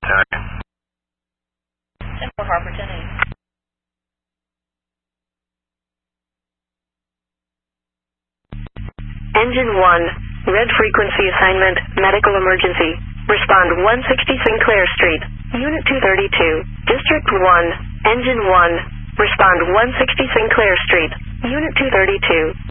10-4 Harper, 10-8. Engine 1, red frequency assignment, medical emergency. Respond 160 Sinclair Street, Unit 232, District 1, Engine 1. Respond 160 Sinclair Street, Unit 232.